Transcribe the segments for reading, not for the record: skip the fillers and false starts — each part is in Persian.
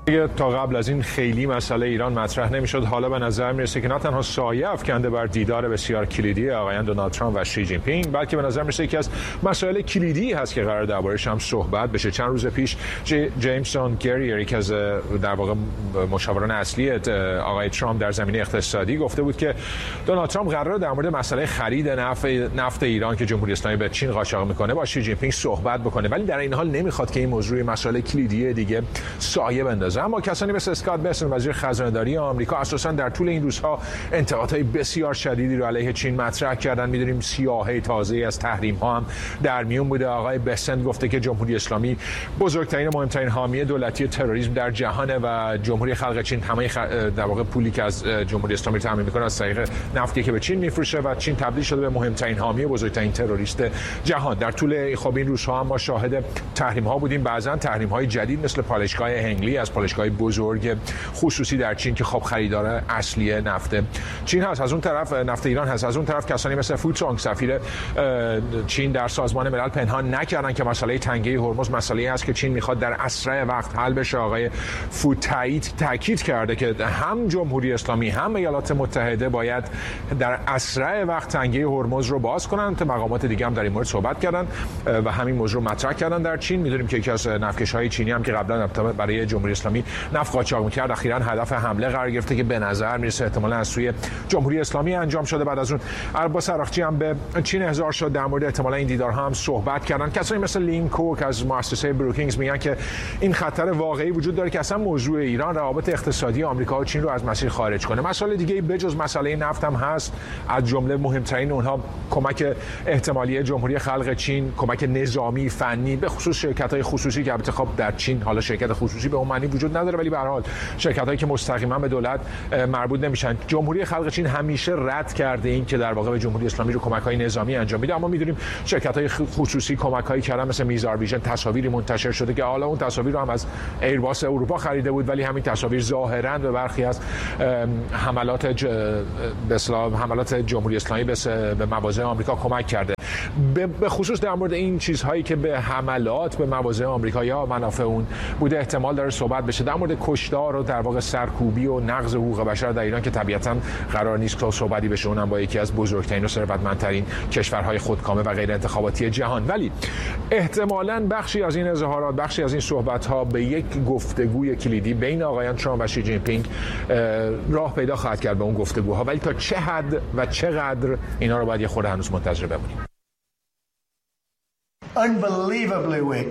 تا قبل از این خیلی مسئله ایران مطرح نمیشد. حالا به نظر میرسه که نه تنها سایه افکنده بر دیدار بسیار کلیدی آقایان دونالد ترامپ و شی جین پینگ، بلکه به نظر میرسه یکی از مسائل کلیدی هست که قرار درباره‌اش هم صحبت بشه. چند روز پیش جیمسون گریر، یکی از در واقع مشاوران اصلی آقای ترامپ در زمینه اقتصادی، گفته بود که دونالد ترامپ قراره در مورد مسئله خرید نفت ایران که جمهوری اسلامی به چین قاچاق میکنه با شی جین پینگ صحبت بکنه، ولی در این حال نمیخواد که این موضوع مسائل کلیدی دیگه سایه بندازه. اما کسانی مثل اسکات بسن، وزیر خزانه‌داری آمریکا، اساساً در طول این روزها انتقادهای بسیار شدیدی رو علیه چین مطرح کردن. می‌دونیم سیاهی تازه از تحریم‌ها هم در میون بوده. آقای بسن گفته که جمهوری اسلامی بزرگترین و مهمترین حامی دولتی تروریسم در جهانه و جمهوری خلق چین تمام در واقع پولی که از جمهوری اسلامی تامین می‌کنه از طریق نفتی که به چین می‌فروشه و چین تبدیل شده به مهمترین حامی بزرگترین تروریست جهان. در طول این روزها هم ما شاهد تحریم‌ها بودیم، بعضاً تحریم‌های جدید مثل پالایشگاه هنگلی از پالایشگاه بزرگ خصوصی در چین که خب خریدار اصلی نفت چین هست، از اون طرف نفت ایران هست. از اون طرف کسانی مثل فوتسانگ، سفیر چین در سازمان ملل، پنهان نکردن که مسئله تنگه هرمز مسئله‌ای است که چین میخواد در اسرع وقت حل بشه. آقای فوت تاکید کرده که هم جمهوری اسلامی هم ایالات متحده باید در اسرع وقت تنگه هرمز رو باز کنند. مقامات دیگه هم در این مورد صحبت کردن و همین موضوع مطرح کردن در چین. میدونیم که یکی از نفتکش‌های چینی هم که قبلا برای جمهوری اسلامی نفت قاچاق می‌کرد اخیراً هدف حمله قرار گرفته که به نظر میرسه احتمالاً از سوی جمهوری اسلامی انجام شده. بعد از اون عباس عراقچی هم به چین احضار شد، در مورد احتمالاً این دیدارها هم صحبت کردن. کسانی مثل لین کوک از مؤسسه بروکینگز میگن که این خطر واقعی وجود داره که اصلا موضوع ایران روابط اقتصادی آمریکا و چین رو از مسیر خارج کنه. مسائل دیگه بجز مسئله نفت هم هست، از جمله مهمترین اونها کمک احتمالی جمهوری خلق چین، کمک نظامی فنی به خصوص شرکت‌های خصوصی که البته خب در چین حالا شرکت خصوصی به اون معنی وجود نداره، ولی به هر حال شرکت‌هایی که مستقیما به دولت مربوط نمیشن. جمهوری خلق چین همیشه رد کرده این که در واقع به جمهوری اسلامی رو کمک‌های نظامی انجام میده، اما می‌دونیم شرکت‌های خصوصی کمک‌هایی کردن مثل میزار ویژن. تصاویری منتشر شده که حالا اون تصاویر رو هم از ایرباس اروپا خریده بود، ولی همین تصاویر ظاهراً به برخی از حملات جمهوری اسلامی به مواضع آمریکا کمک کرده. به خصوص در مورد این چیزهایی که به حملات به مواضع آمریکا یا منافع اون بوده احتمال داره صحبت بشه. در مورد کشتار و در واقع سرکوبی و نقض حقوق بشر در ایران که طبیعتاً قرار نیست که صحبتی بشه، اونم با یکی از بزرگترین و ثروتمندترین کشورهای خودکامه و غیر انتخاباتی جهان. ولی احتمالاً بخشی از این اظهارات، بخشی از این صحبت‌ها به یک گفتگوی کلیدی بین آقایان ترامپ و شی جین پینگ راه پیدا خواهد کرد به اون گفتگوها، ولی تا چه حد و چقدر اینا رو باید یه خورده هنوز منتظر بمونیم. Unbelievably weak.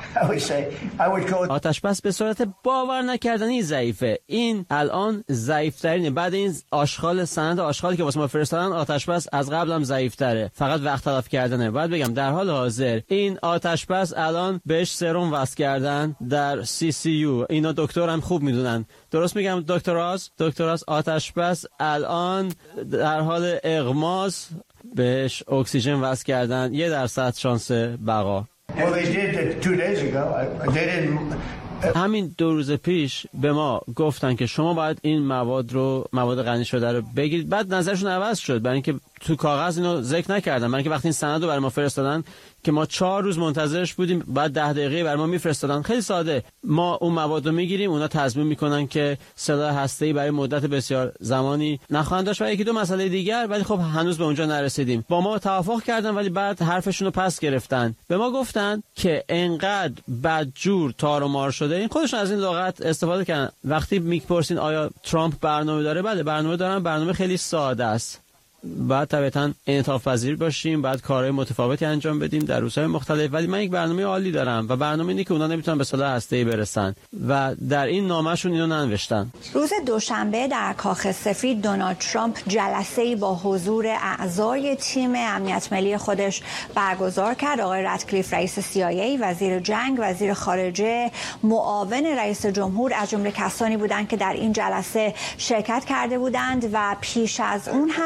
آتش‌بس به صورت باور نکردنی ضعیفه. این الان ضعیف‌ترینه. بعد این سند آشغالی که واسه ما فرستادن، آتش‌بس از قبل هم ضعیف‌تره، فقط وقت تلف کردنه. باید بگم در حال حاضر این آتش‌بس الان بهش سرم وصل کردن در CCU. اینا دکتر هم خوب میدونن. درست میگم دکتراز آتش‌بس الان در حال اغماس بهش اکسیژن وصل کردن، 1% شانس بقا. Well, they did it 2 days ago. They didn't. همین 2 روز پیش به ما گفتن که شما باید این مواد غنی شده رو بگیرید. بعد نظرشون عوض شد، برای اینکه تو کاغذ اینو ذکر نکردن، برای اینکه وقتی این سند رو برای ما فرستادن که ما 4 روز منتظرش بودیم، بعد 10 دقیقه برای ما میفرستادن. خیلی ساده، ما اون مواد رو میگیریم، اونا تضمین میکنن که سلاح هسته‌ای برای مدت بسیار زمانی نخواهند داشت و یکی دو مسئله دیگر، ولی خب هنوز به اونجا نرسیدیم. با ما توافق کردن ولی بعد حرفشون رو پس گرفتن. به ما گفتن که انقدر بدجور تار و مار شده. این خودشون از این لغت استفاده کردن. وقتی میپرسین آیا ترامپ برنامه داره، بله برنامه دارن. برنامه خیلی ساده است. بعد طبعا انعطاف پذیر باشیم، بعد کارهای متفاوتی انجام بدیم در روزهای مختلف، ولی من یک برنامه عالی دارم و برنامه اینه که اونا نمیتونن به سلاح هسته‌ای برسن و در این نامه‌شون اینو ننوشتن. روز دوشنبه در کاخ سفید دونالد ترامپ جلسه‌ای با حضور اعضای تیم امنیت ملی خودش برگزار کرد. آقای رادکلیف رئیس CIA، وزیر جنگ، وزیر خارجه، معاون رئیس جمهور از جمله کسانی بودند که در این جلسه شرکت کرده بودند و پیش از اون هم در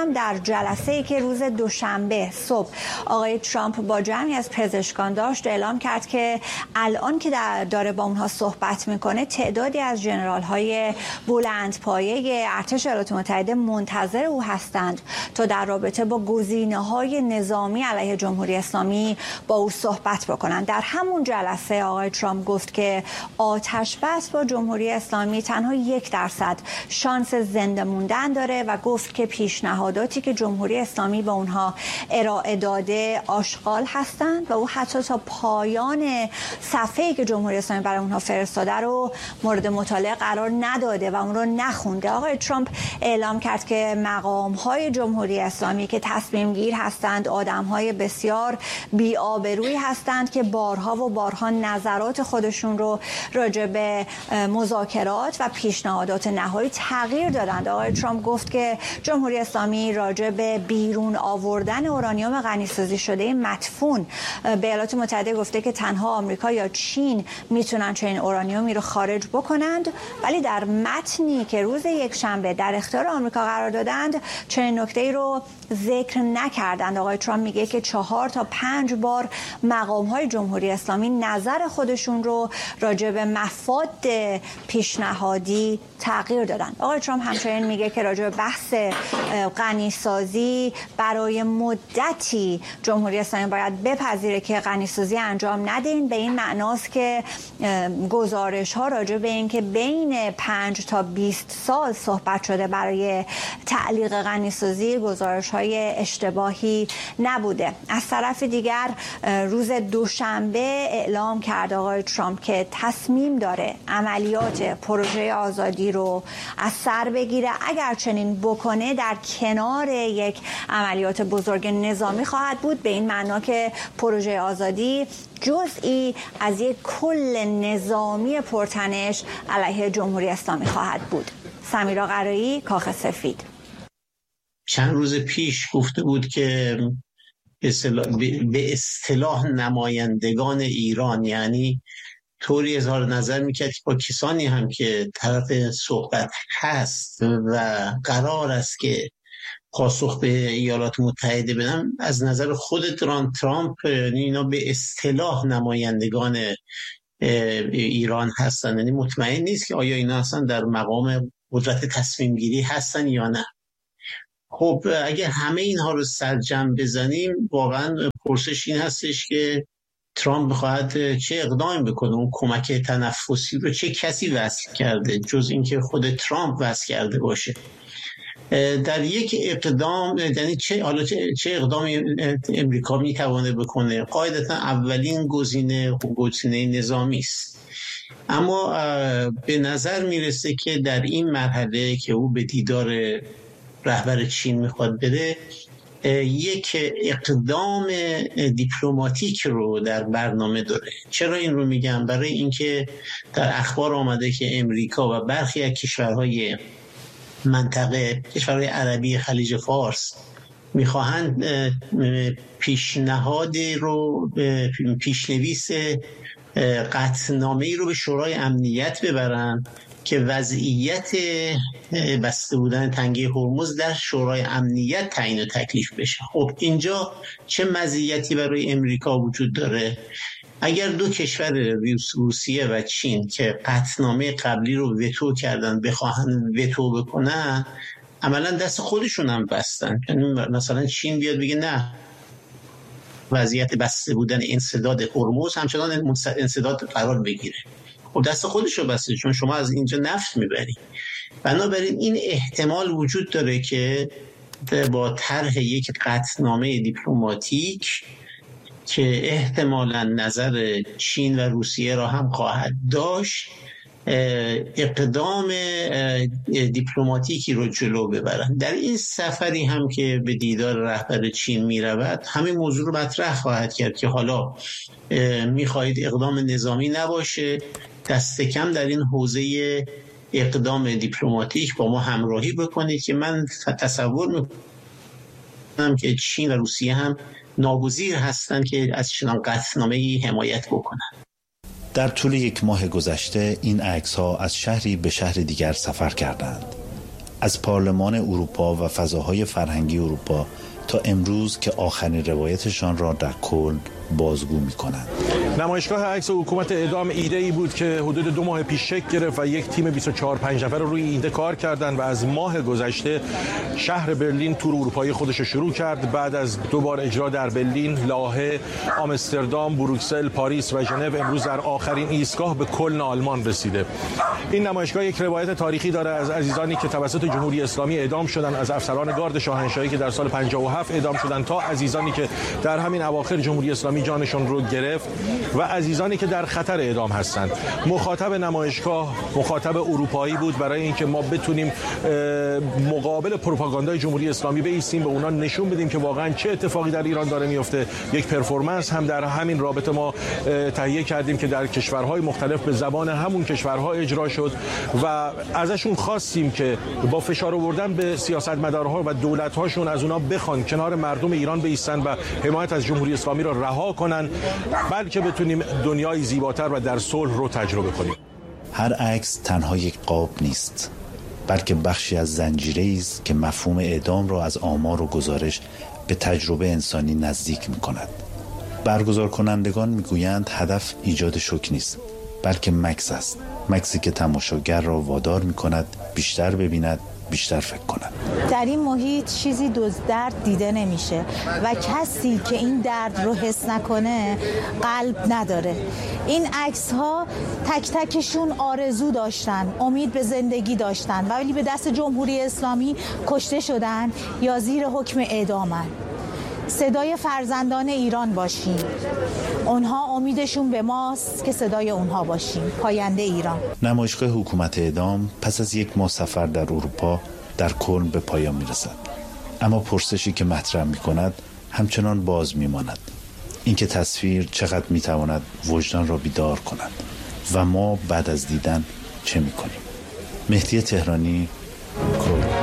جلسه‌ای که روز دوشنبه صبح آقای ترامپ با جمعی از پزشکان داشت اعلام کرد که الان که داره با اونها صحبت میکنه تعدادی از ژنرال‌های بلندپایه ارتش ایالات متحده منتظر او هستند تا در رابطه با گزینه‌های نظامی علیه جمهوری اسلامی با او صحبت بکنند. در همون جلسه آقای ترامپ گفت که آتش بس با جمهوری اسلامی تنها 1% شانس زنده موندن داره و گفت که پیشنهاداتی که جمهوری اسلامی به اونها ارائه داده آشغال هستند و او حتی تا پایان صفحه‌ای که جمهوری اسلامی برای اونها فرستاده رو مورد مطالعه قرار نداده و اون رو نخونده. آقای ترامپ اعلام کرد که مقام‌های جمهوری اسلامی که تصمیم گیر هستند آدم‌های بسیار بی‌آبرویی هستند که بارها و بارها نظرات خودشون رو راجع به مذاکرات و پیشنهادات نهایی تغییر دادند. آقای ترامپ گفت که جمهوری اسلامی راجع به بیرون آوردن اورانیوم غنی‌سازی شده مدفون به ایالات متحده گفته که تنها آمریکا یا چین میتونن چنین اورانیومی رو خارج بکنند، ولی در متنی که روز یکشنبه در اختیار آمریکا قرار دادند چنین نکته‌ای رو ذکر نکردند. آقای ترامپ میگه که 4 تا 5 بار مقام‌های جمهوری اسلامی نظر خودشون رو راجع به مفاد پیشنهادی تغییر دادن. آقای ترامپ همچنین میگه که راجع به بحث غنی‌سازی برای مدتی جمهوری اسلامی باید بپذیره که غنی‌سازی انجام ندین، به این معناست که گزارش‌ها راجع به این که بین 5 تا 20 سال صحبت شده برای تعلیق غنی‌سازی گزارش‌های اشتباهی نبوده. از طرف دیگر روز دوشنبه اعلام کرد آقای ترامپ که تصمیم داره عملیات پروژه آزادی رو از سر بگیره. اگر چنین بکنه در کنار یک عملیات بزرگ نظامی خواهد بود، به این معنا که پروژه آزادی جزئی از یک کل نظامی پرتنش علیه جمهوری اسلامی خواهد بود. سمیرا قرایی، کاخ سفید. چند روز پیش گفته بود که به اصطلاح نمایندگان ایران، یعنی طوری اظهار نظر میکرد که با کسانی هم که طرف صحبت هست و قرار است که پاسخ به ایالات متحده بدن، از نظر خود ترامپ اینا به اصطلاح نمایندگان ایران هستن. یعنی مطمئن نیست که آیا اینا اصلا در مقام قدرت تصمیم گیری هستن یا نه. خب اگر همه اینها رو سرجم بزنیم، واقعا پرسش این هستش که ترامپ بخواهد چه اقدامی بکنه، اون کمک تنفسی رو چه کسی وصل کرده جز اینکه خود ترامپ وصل کرده باشه. در یک اقدام، یعنی چه اقدامی امریکا میتونه بکنه؟ قاعدتا اولین گزینه نظامی است، اما به نظر میرسه که در این مرحله که او به دیدار رهبر چین میخواد بره، یک اقدام دیپلماتیک رو در برنامه داره. چرا این رو میگم؟ برای اینکه در اخبار آمده که امریکا و برخی از کشورهای منطقه، کشورهای عربی خلیج فارس، میخواهند پیشنویس قطعنامه‌ای رو به شورای امنیت ببرن که وضعیت بسته بودن تنگه هرمز در شورای امنیت تعیین و تکلیف بشه. خب اینجا چه مزیتی برای امریکا وجود داره؟ اگر دو کشور روسیه و چین که قطعنامه قبلی رو وتو کردن بخواهن وتو بکنن، عملا دست خودشون هم بستن. یعنی مثلا چین بیاد بگه نه، وضعیت بسته بودن انسداد هرمز همچنان انسداد قرار بگیره، خب دست خودش رو بسته، چون شما از اینجا نفت میبری. بنابراین این احتمال وجود داره که با طرح یک قطعنامه دیپلماتیک که احتمالاً نظر چین و روسیه را هم خواهد داشت، اقدام دیپلماتیکی رو جلو ببرن. در این سفری هم که به دیدار رهبر چین می رود، همین موضوع رو مطرح خواهد کرد که حالا می خواهید اقدام نظامی نباشه، دست کم در این حوزه اقدام دیپلماتیک با ما همراهی بکنید، که من تصور میکنم که چین و روسیه هم ناگزیر هستند که از چنان قطعنامه‌ای حمایت بکنن. در طول 1 ماه گذشته این عکس‌ها از شهری به شهر دیگر سفر کردند. از پارلمان اروپا و فضاهای فرهنگی اروپا تا امروز که آخرین روایتشان را در کلن بازگو می‌کنند. نمایشگاه عکس حکومت اعدام ایده‌ای بود که حدود 2 ماه پیش شکل گرفت و یک تیم 24-5 نفر روی ایده کار کردند و از ماه گذشته شهر برلین تور اروپایی خودش رو شروع کرد. بعد از 2 بار اجرا در برلین، لاهه، آمستردام، بروکسل، پاریس و ژنو، امروز در آخرین ایستگاه به کلن آلمان رسیده. این نمایشگاه یک روایت تاریخی داره از عزیزانی که توسط جمهوری اسلامی اعدام شدند، از افسران گارد شاهنشاهی که در سال 57 اعدام شدند تا عزیزانی که در همین اواخر جمهوری اسلامی جانشون رو گرفت و عزیزانی که در خطر اعدام هستند. مخاطب نمایشگاه مخاطب اروپایی بود برای اینکه ما بتونیم مقابل پروپاگاندای جمهوری اسلامی بایستیم، به اونا نشون بدیم که واقعا چه اتفاقی در ایران داره میفته. یک پرفورمنس هم در همین رابطه ما تهیه کردیم که در کشورهای مختلف به زبان همون کشورها اجرا شد و ازشون خواستیم که با فشار آوردن به سیاستمدارها و دولت‌هاشون از اونا بخوان کنار مردم ایران بایستن و حمایت از جمهوری اسلامی را رها کنن، بلکه بتونیم دنیای زیباتر و در صلح رو تجربه کنیم. هر عکس تنها یک قاب نیست، بلکه بخشی از زنجیره‌ای است که مفهوم اعدام را از آمار و گزارش به تجربه انسانی نزدیک می‌کند. برگزار کنندگان می‌گویند هدف ایجاد شوک نیست، بلکه مکث است. مکثی که تماشاگر را وادار می‌کند بیشتر ببیند، بیشتر فکر کنند. در این محیط چیزی جز درد دیده نمیشه و کسی که این درد رو حس نکنه قلب نداره. این عکس ها تک تکشون آرزو داشتن، امید به زندگی داشتن، ولی به دست جمهوری اسلامی کشته شدن یا زیر حکم اعدامن. صدای فرزندان ایران باشیم. اونها امیدشون به ماست که صدای اونها باشیم. پاینده ایران. نمایشگاه حکومت اعدام پس از 1 ماه سفر در اروپا در کلن به پایان میرسد. اما پرسشی که مطرح میکند همچنان باز میماند. اینکه تصویر چقدر میتواند وجدان را بیدار کند و ما بعد از دیدن چه میکنیم؟ مهدی تهرانی،